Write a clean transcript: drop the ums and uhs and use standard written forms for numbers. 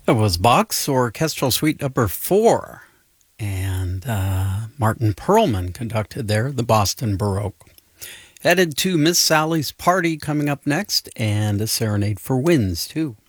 It was Bach's Orchestral Suite Number 4, and Martin Perlman conducted there, the Boston Baroque. Headed to Miss Sally's Party coming up next, and a Serenade for Winds, too.